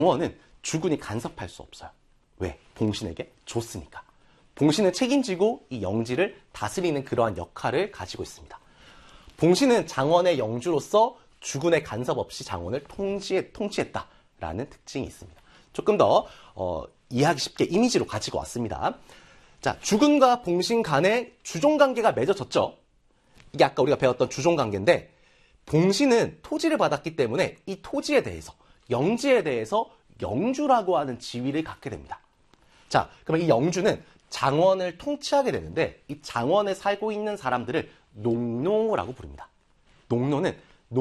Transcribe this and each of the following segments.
장원은 주군이 간섭할 수 없어요. 왜? 봉신에게 줬으니까. 봉신은 책임지고 이 영지를 다스리는 그러한 역할을 가지고 있습니다. 봉신은 장원의 영주로서 주군의 간섭 없이 장원을 통치했다라는 특징이 있습니다. 조금 더 이해하기 쉽게 이미지로 가지고 왔습니다. 자, 주군과 봉신 간의 주종관계가 맺어졌죠. 이게 아까 우리가 배웠던 주종관계인데 봉신은 토지를 받았기 때문에 이 토지에 대해서, 영지에 대해서 영주라고 하는 지위를 갖게 됩니다. 자, 그러면 이 영주는 장원을 통치하게 되는데 이 장원에 살고 있는 사람들을 농노라고 부릅니다. 농노는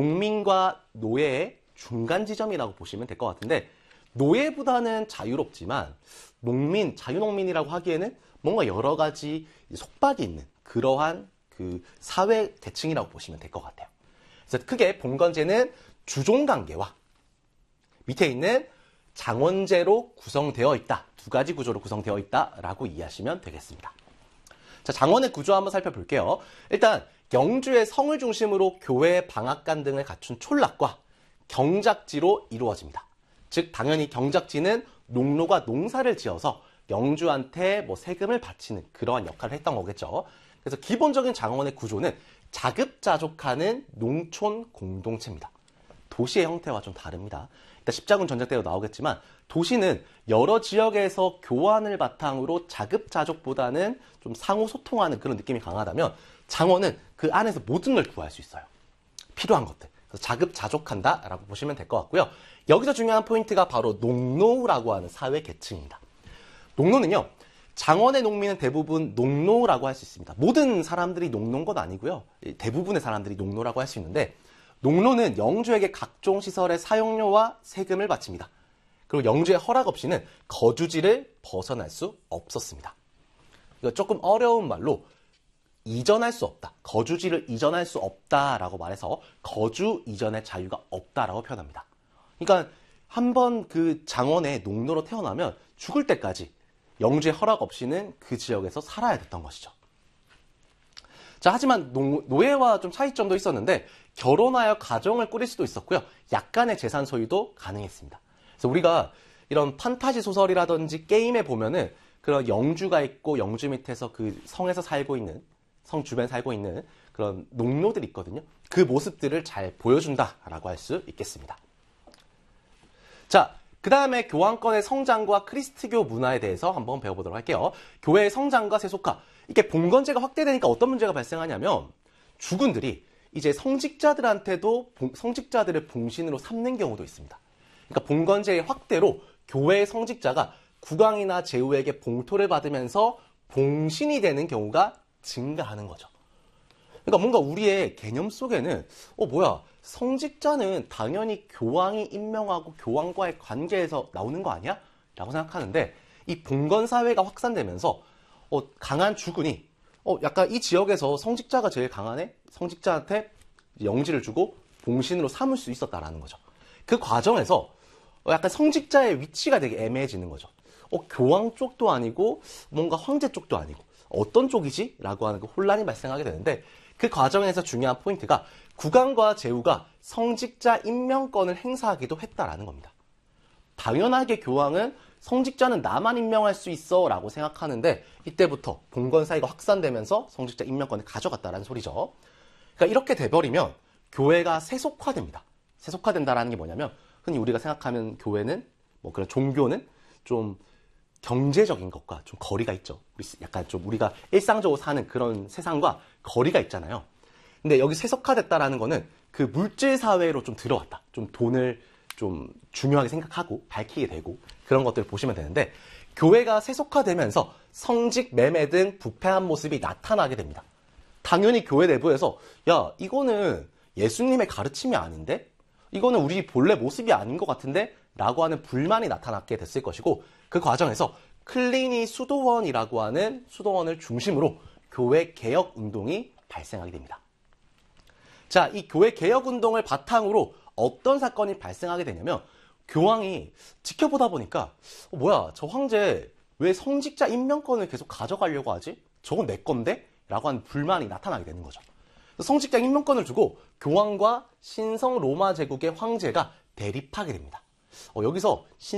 농민과 노예의 중간 지점이라고 보시면 될 것 같은데 노예보다는 자유롭지만 농민, 자유농민이라고 하기에는 뭔가 여러 가지 속박이 있는 그러한 그 사회 계층이라고 보시면 될 것 같아요. 그래서 크게 봉건제는 주종관계와 밑에 있는 장원제로 구성되어 있다. 두 가지 구조로 구성되어 있다라고 이해하시면 되겠습니다. 자, 장원의 구조 한번 살펴볼게요. 일단 영주의 성을 중심으로 교회, 방앗간 등을 갖춘 촌락과 경작지로 이루어집니다. 즉 당연히 경작지는 농노가 농사를 지어서 영주한테 뭐 세금을 바치는 그러한 역할을 했던 거겠죠. 그래서 기본적인 장원의 구조는 자급자족하는 농촌 공동체입니다. 도시의 형태와 좀 다릅니다. 일단 십자군 전쟁 때도 나오겠지만 도시는 여러 지역에서 교환을 바탕으로 자급자족보다는 좀 상호소통하는 그런 느낌이 강하다면 장원은 그 안에서 모든 걸 구할 수 있어요. 필요한 것들. 그래서 자급자족한다라고 보시면 될 것 같고요. 여기서 중요한 포인트가 바로 농노라고 하는 사회 계층입니다. 농노는요. 장원의 농민은 대부분 농노라고 할 수 있습니다. 모든 사람들이 농노인 건 아니고요. 대부분의 사람들이 농노라고 할 수 있는데 농노는 영주에게 각종 시설의 사용료와 세금을 바칩니다. 그리고 영주의 허락 없이는 거주지를 벗어날 수 없었습니다. 이거 조금 어려운 말로 이전할 수 없다. 거주지를 이전할 수 없다라고 말해서 거주 이전의 자유가 없다라고 표현합니다. 그러니까 한번 그 장원의 농노로 태어나면 죽을 때까지 영주의 허락 없이는 그 지역에서 살아야 됐던 것이죠. 자, 하지만 노예와 좀 차이점도 있었는데 결혼하여 가정을 꾸릴 수도 있었고요. 약간의 재산 소유도 가능했습니다. 그래서 우리가 이런 판타지 소설이라든지 게임에 보면은 그런 영주가 있고 영주 밑에서 그 성에서 살고 있는, 성 주변에 살고 있는 그런 농노들이 있거든요. 그 모습들을 잘 보여준다라고 할 수 있겠습니다. 자, 그 다음에 교황권의 성장과 크리스트교 문화에 대해서 한번 배워보도록 할게요. 교회의 성장과 세속화. 이게 봉건제가 확대되니까 어떤 문제가 발생하냐면 주군들이 이제 성직자들한테도 성직자들을 봉신으로 삼는 경우도 있습니다. 그러니까 봉건제의 확대로 교회의 성직자가 국왕이나 제후에게 봉토를 받으면서 봉신이 되는 경우가 증가하는 거죠. 그러니까 뭔가 우리의 개념 속에는 뭐야, 성직자는 당연히 교황이 임명하고 교황과의 관계에서 나오는 거 아니야? 라고 생각하는데 이 봉건사회가 확산되면서 강한 주군이 약간 이 지역에서 성직자가 제일 강하네? 성직자한테 영지를 주고 봉신으로 삼을 수 있었다라는 거죠. 그 과정에서 약간 성직자의 위치가 되게 애매해지는 거죠. 교황 쪽도 아니고 뭔가 황제 쪽도 아니고 어떤 쪽이지? 라고 하는 그 혼란이 발생하게 되는데 그 과정에서 중요한 포인트가 국왕과 제후가 성직자 임명권을 행사하기도 했다라는 겁니다. 당연하게 교황은 성직자는 나만 임명할 수 있어 라고 생각하는데 이때부터 봉건 사회가 확산되면서 성직자 임명권을 가져갔다라는 소리죠. 그러니까 이렇게 돼버리면 교회가 세속화됩니다. 세속화된다라는 게 뭐냐면 흔히 우리가 생각하는 교회는 뭐 그런 종교는 좀 경제적인 것과 좀 거리가 있죠. 약간 좀 우리가 일상적으로 사는 그런 세상과 거리가 있잖아요. 근데 여기 세속화됐다라는 거는 그 물질 사회로 좀 들어왔다. 좀 돈을 좀 중요하게 생각하고 밝히게 되고 그런 것들을 보시면 되는데 교회가 세속화되면서 성직 매매 등 부패한 모습이 나타나게 됩니다. 당연히 교회 내부에서 야, 이거는 예수님의 가르침이 아닌데? 이거는 우리 본래 모습이 아닌 것 같은데? 라고 하는 불만이 나타나게 됐을 것이고 그 과정에서 클리니 수도원이라고 하는 수도원을 중심으로 교회 개혁 운동이 발생하게 됩니다. 자, 이 교회 개혁 운동을 바탕으로 어떤 사건이 발생하게 되냐면 교황이 지켜보다 보니까 뭐야, 저 황제 왜 성직자 임명권을 계속 가져가려고 하지? 저건 내 건데? 라고 하는 불만이 나타나게 되는 거죠. 성직자 임명권을 두고 교황과 신성 로마 제국의 황제가 대립하게 됩니다. 여기서